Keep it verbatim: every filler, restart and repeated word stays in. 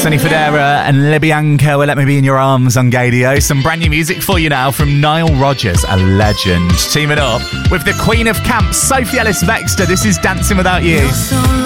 Sonny Fodera and Libbianco with Let Me Be In Your Arms on Gadio. Some brand new music for you now from Nile Rodgers, a legend. Teaming up with the Queen of Camp, Sophie Ellis-Bextor. This is Dancing Without You.